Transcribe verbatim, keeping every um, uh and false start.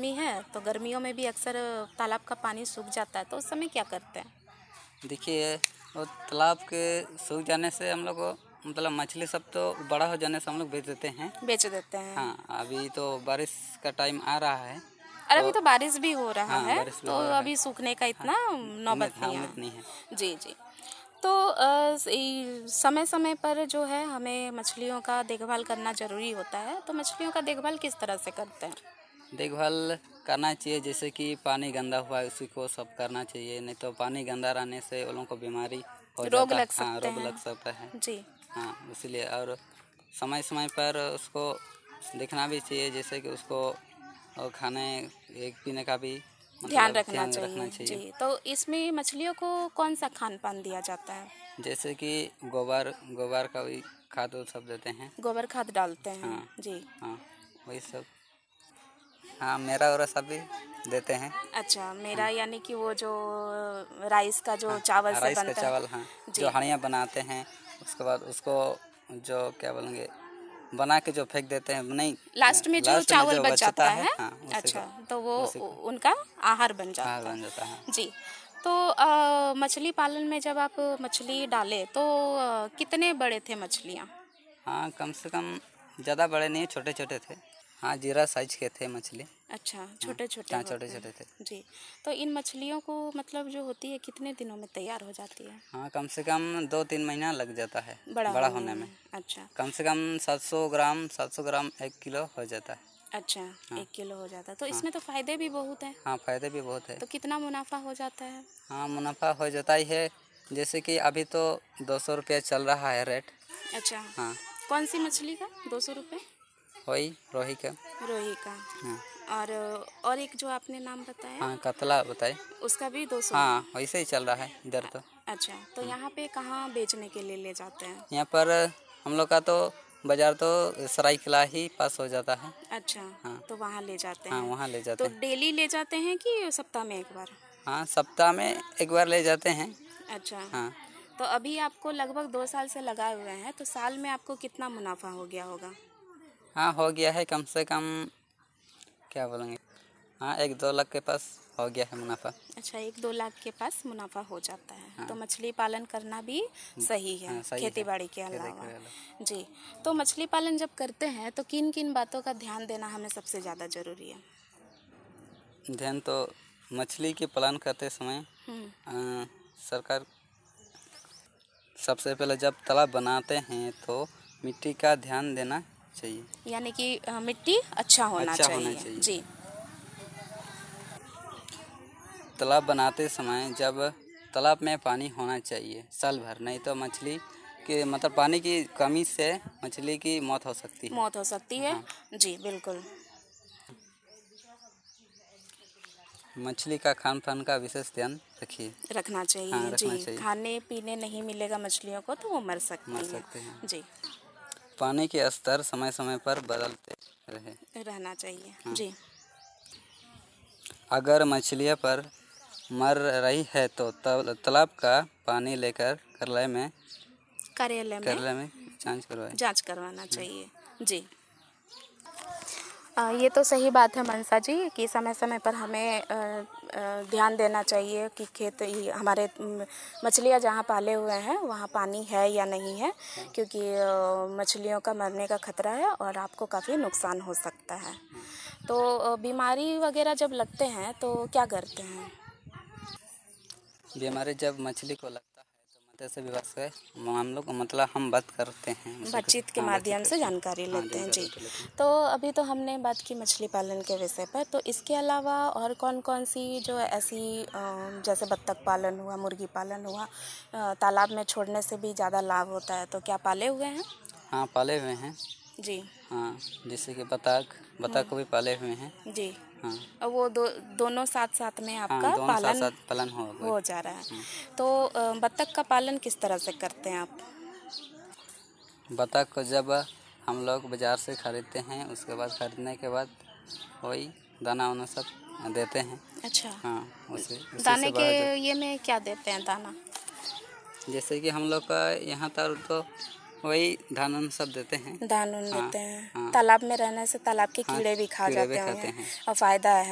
गर्मी है तो गर्मियों में भी अक्सर तालाब का पानी सूख जाता है, तो उस समय क्या करते हैं? देखिए, वो तालाब के सूख जाने से हम लोग मतलब मछली सब तो बड़ा हो जाने से हम लोग बेच देते हैं। बेच देते हैं। हाँ, अभी तो बारिश का टाइम आ रहा है और अभी तो बारिश भी हो रहा हाँ, है, बारिश भी तो हो रहा है। अभी सूखने का इतना नौबत हाँ, नहीं उम्मीद नहीं है। है। जी जी। तो अ, इ- समय समय पर जो है हमें मछलियों का देखभाल करना ज़रूरी होता है, तो मछलियों का देखभाल किस तरह से करते हैं? देखभाल करना चाहिए, जैसे कि पानी गंदा हुआ है उसी को सब करना चाहिए, नहीं तो पानी गंदा रहने से उन लोगों को बीमारी हो रोग जाता है। लग हाँ, सकते रोग हैं। लग सकता है। जी। हाँ, इसलिए और समय समय पर उसको देखना भी चाहिए, जैसे कि उसको और खाने एक पीने का भी ध्यान मतलब रखना ध्यान रखना चाहिए। चाहिए। जी, तो इसमें मछलियों को कौन सा खान पान दिया जाता है? जैसे कि गोबर गोबर का भी खाद वो सब देते हैं। गोबर खाद डालते हैं। हाँ जी। हाँ, वही सब। हाँ, मेरा और सब भी देते हैं। अच्छा, मेरा हाँ, यानी कि वो जो राइस का जो हाँ, चावल से राइस का बनता है। चावल। हाँ, जो जी। हांडियाँ बनाते हैं उसके बाद उसको जो क्या बोलेंगे बना के जो फेंक देते हैं, नहीं लास्ट में जो लास्ट में चावल जो बच बचता जाता है, है। हाँ, उसी अच्छा, को तो वो उसी को उ- उनका आहार बन आहार जाता बन है। जाता है। जी। तो अ, मछली पालन में जब आप मछली डाले तो अ, कितने बड़े थे मछलियाँ? हाँ, कम से कम ज़्यादा बड़े नहीं, छोटे छोटे थे। हाँ, जीरा साइज के थे मछली। अच्छा, हाँ, छोटे छोटे हाँ, होते छोटे हैं। छोटे थे। जी। तो इन मछलियों को मतलब जो होती है कितने दिनों में तैयार हो जाती है? हाँ, कम से कम दो तीन महीना लग जाता है बड़ा बड़ा होने होने में। में। अच्छा। कम से कम सात सौ ग्राम सात सौ ग्राम एक किलो हो जाता है। अच्छा, हाँ, एक किलो हो जाता है, तो हाँ, इसमें तो फायदे भी बहुत हैं। हाँ, फायदे भी बहुत है। तो कितना मुनाफा हो जाता है? हाँ, मुनाफा हो जाता ही है, जैसे कि अभी तो दो सौ रुपया चल रहा है रेट। अच्छा। हाँ, कौन सी मछली का दो सौ रुपये? वही रोही का। रोही का। हाँ, और और एक जो आपने नाम बताया हाँ, कतला बताए। उसका भी दो सौ? हाँ, वैसे ही चल रहा है इधर तो। अच्छा, तो यहाँ पे कहाँ बेचने के लिए ले जाते हैं? यहाँ पर हम लोग का तो बाजार तो सरायकेला ही पास हो जाता है। अच्छा। हाँ, तो वहाँ ले जाते हाँ, हैं। वहाँ ले जाते तो हैं। डेली ले जाते हैं कि सप्ताह में एक बार? हाँ, सप्ताह में एक बार ले जाते हैं। अच्छा। हाँ, तो अभी आपको लगभग दो साल से लगाए हुए हैं, तो साल में आपको कितना मुनाफा हो गया होगा? हाँ, हो गया है कम से कम, क्या बोलेंगे, हाँ, एक दो लाख के पास हो गया है मुनाफा। अच्छा, एक दो लाख के पास मुनाफा हो जाता है। हाँ, तो मछली पालन करना भी सही है, हाँ, सही खेती है। बाड़ी के खेती अलावा। के अलावा। जी। तो मछली पालन जब करते हैं तो किन किन बातों का ध्यान देना हमें सबसे ज़्यादा ज़रूरी है? ध्यान तो मछली के पालन करते समय हम्म। अ, सरकार सबसे पहले जब तालाब बनाते हैं तो मिट्टी का ध्यान देना चाहिए। यानी कि अ, मिट्टी अच्छा होना अच्छा होना चाहिए। चाहिए। जी। तालाब बनाते समय जब तालाब में पानी होना चाहिए साल भर, नहीं तो मछली के मतलब पानी की कमी से मछली की मौत हो सकती है। मौत हो सकती है। हाँ, जी बिल्कुल। मछली का खान पान का विशेष ध्यान रखिए। रखना हाँ, चाहिए। जी। रखना चाहिए। खाने पीने नहीं मिलेगा मछलियों को तो वो मर सकती मर हैं। सकते हैं। जी। पानी के स्तर समय समय पर बदलते रहे। रहना चाहिए। हाँ। जी। अगर मछलियाँ पर मर रही है तो तब तालाब का पानी लेकर कार्यालय में कार्यालय में कार्यालय में जांच करवाएं। जांच करवाना चाहिए। जी। अ, ये तो सही बात है मनसा जी कि समय समय पर हमें अ, अ, ध्यान देना चाहिए कि खेत ये हमारे म, मछलियाँ जहाँ पाले हुए हैं वहाँ पानी है या नहीं है, क्योंकि अ, मछलियों का मरने का खतरा है और आपको काफ़ी नुकसान हो सकता है। तो अ, बीमारी वगैरह जब लगते हैं तो क्या करते हैं? बीमारी जब मछली को लगता है तो मत्स्य विभाग से हम लोग मतलब हम बात करते हैं उससे बातचीत के हाँ, बातचीत माध्यम से करते हैं। जानकारी हाँ, लेते हैं। जी। जानकारी लेते हैं। तो अभी तो हमने बात की मछली पालन के विषय पर, तो इसके अलावा और कौन कौन सी जो ऐसी अ, जैसे बत्तख पालन हुआ, मुर्गी पालन हुआ, अ, तालाब में छोड़ने से भी ज़्यादा लाभ होता है, तो क्या पाले हुए हैं? हाँ, पाले हुए हैं। जी। हाँ, जैसे कि बतख बतख को भी पाले हुए हैं। जी। हाँ, और वो दो दोनों साथ साथ में हाँ, आपका दोनों साथ पालन साथ पालन हो गए। हो जा रहा है। तो अ, बत्तख का पालन किस तरह से करते हैं आप? बतख को जब हम लोग बाज़ार से ख़रीदते हैं उसके बाद ख़रीदने के बाद वही दाना वाना सब देते हैं। अच्छा। हाँ, उसे उसी दाने से के बढ़ा जा ये में क्या देते हैं दाना? जैसे कि हम लोग का यहाँ तर तो वही धान वान सब देते हैं। दान उन हाँ, देते हैं। हाँ, तालाब में रहने से तालाब के हाँ, कीड़े भी खा कीड़े भी जाते खाते होंगे हैं। और फायदा है।